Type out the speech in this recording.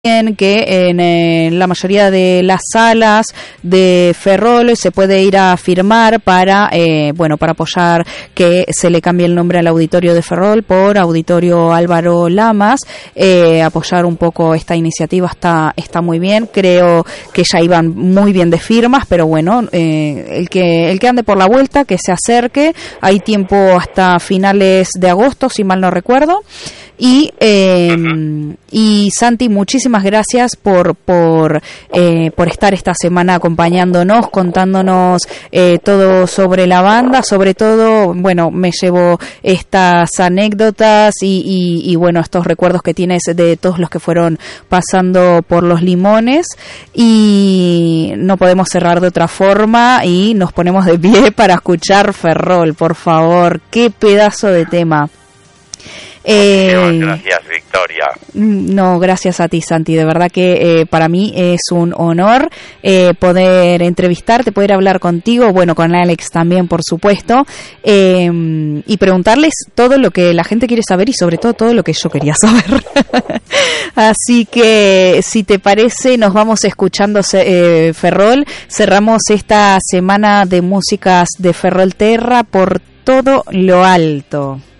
que en la mayoría de las salas de Ferrol se puede ir a firmar para para apoyar que se le cambie el nombre al auditorio de Ferrol por Auditorio Álvaro Lamas. Apoyar un poco esta iniciativa está muy bien. Creo que ya iban muy bien de firmas, pero bueno, el que ande por la vuelta, que se acerque. Hay tiempo hasta finales de agosto, si mal no recuerdo. Y Santi, muchísimas gracias por estar esta semana acompañándonos, contándonos todo sobre la banda. Sobre todo, bueno, me llevo estas anécdotas y bueno, estos recuerdos que tienes de todos los que fueron pasando por Los Limones, y no podemos cerrar de otra forma y nos ponemos de pie para escuchar Ferrol, por favor. Qué pedazo de tema. Gracias, Victoria. No, gracias a ti, Santi. De verdad que para mí es un honor poder entrevistarte, poder hablar contigo, bueno, con Alex también, por supuesto, y preguntarles todo lo que la gente quiere saber y sobre todo lo que yo quería saber. Así que, si te parece, nos vamos escuchando Ferrol. Cerramos esta semana de músicas de Ferrolterra por todo lo alto.